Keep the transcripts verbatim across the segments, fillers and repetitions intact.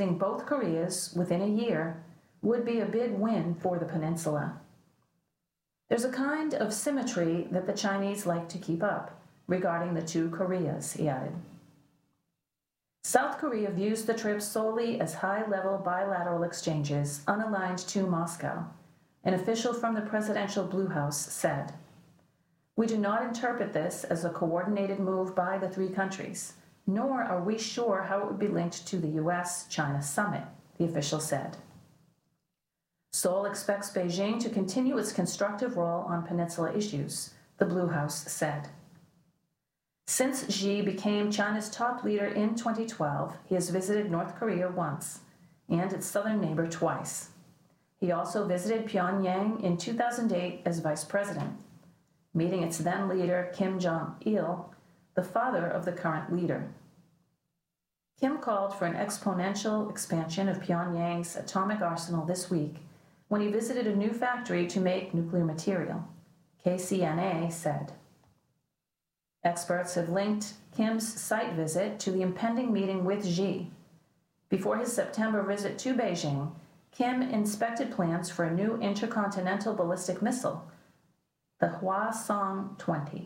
visiting both Koreas within a year would be a big win for the peninsula. There's a kind of symmetry that the Chinese like to keep up regarding the two Koreas, he added. South Korea views the trip solely as high-level bilateral exchanges unaligned to Moscow, an official from the presidential Blue House said. We do not interpret this as a coordinated move by the three countries, nor are we sure how it would be linked to the U S China summit, the official said. Seoul expects Beijing to continue its constructive role on peninsula issues, the Blue House said. Since Xi became China's top leader in twenty twelve, he has visited North Korea once and its southern neighbor twice. He also visited Pyongyang in two thousand eight as vice president, meeting its then leader Kim Jong-il, the father of the current leader. Kim called for an exponential expansion of Pyongyang's atomic arsenal this week when he visited a new factory to make nuclear material, K C N A said. Experts have linked Kim's site visit to the impending meeting with Xi. Before his September visit to Beijing, Kim inspected plans for a new intercontinental ballistic missile, the Hwasong twenty.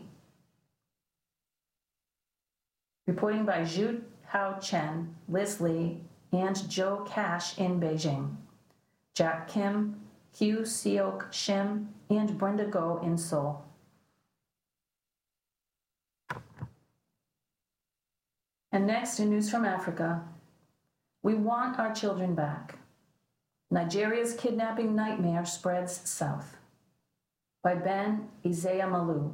Reporting by Zhu Hao Chen, Liz Lee, and Joe Cash in Beijing. Jack Kim, Hugh Seok Shim, and Brenda Go in Seoul. And next, in news from Africa, we want our children back. Nigeria's kidnapping nightmare spreads south. By Ben Isaiah-Malu.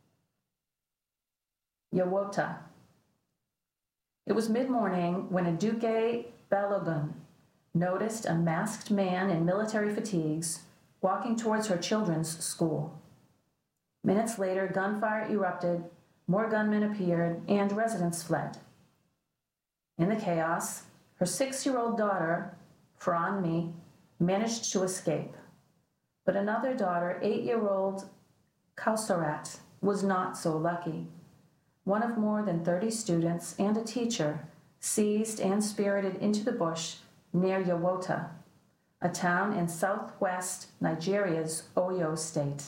Yawota. It was mid-morning when Aduke Balogun noticed a masked man in military fatigues walking towards her children's school. Minutes later, gunfire erupted, more gunmen appeared, and residents fled. In the chaos, her six-year-old daughter, Franmi, managed to escape. But another daughter, eight-year-old Kausarat, was not so lucky. One of more than thirty students and a teacher seized and spirited into the bush near Yawota, a town in southwest Nigeria's Oyo state.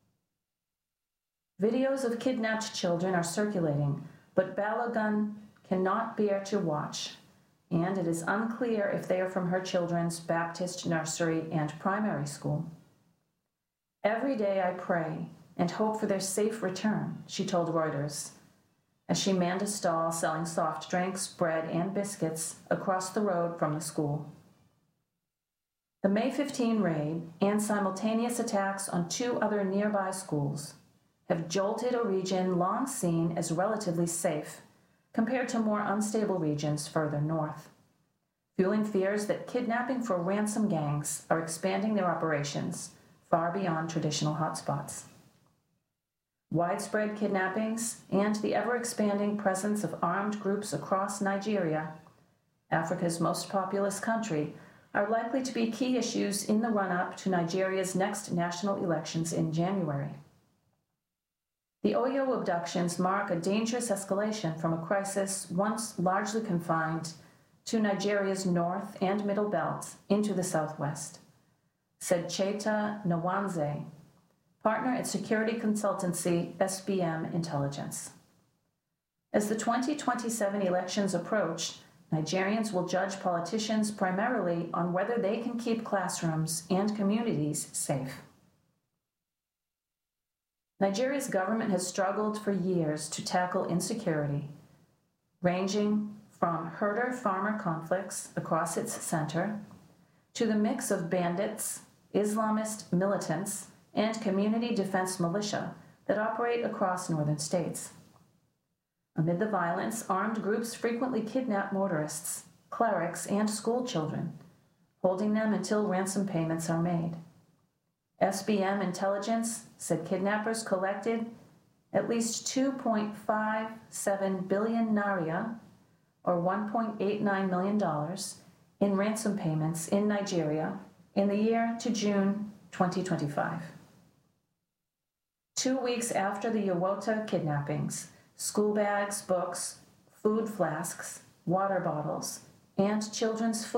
Videos of kidnapped children are circulating, but Balogun cannot bear to watch, and it is unclear if they are from her children's Baptist nursery and primary school. Every day I pray and hope for their safe return, she told Reuters, as she manned a stall selling soft drinks, bread, and biscuits across the road from the school. The May fifteenth raid and simultaneous attacks on two other nearby schools have jolted a region long seen as relatively safe compared to more unstable regions further north, fueling fears that kidnapping for ransom gangs are expanding their operations far beyond traditional hotspots. Widespread kidnappings and the ever-expanding presence of armed groups across Nigeria, Africa's most populous country, are likely to be key issues in the run-up to Nigeria's next national elections in January. The Oyo abductions mark a dangerous escalation from a crisis once largely confined to Nigeria's north and middle belt into the southwest, said Cheta Nwanze, partner at security consultancy S B M Intelligence. As the twenty twenty-seven elections approach, Nigerians will judge politicians primarily on whether they can keep classrooms and communities safe. Nigeria's government has struggled for years to tackle insecurity, ranging from herder-farmer conflicts across its center to the mix of bandits, Islamist militants, and community defense militia that operate across northern states. Amid the violence, armed groups frequently kidnap motorists, clerics, and school children, holding them until ransom payments are made. S B M Intelligence said kidnappers collected at least two point five seven billion naira, or one point eight nine million dollars, in ransom payments in Nigeria in the year to June twenty twenty-five. Two weeks after the Yawota kidnappings, school bags, books, food flasks, water bottles, and children's food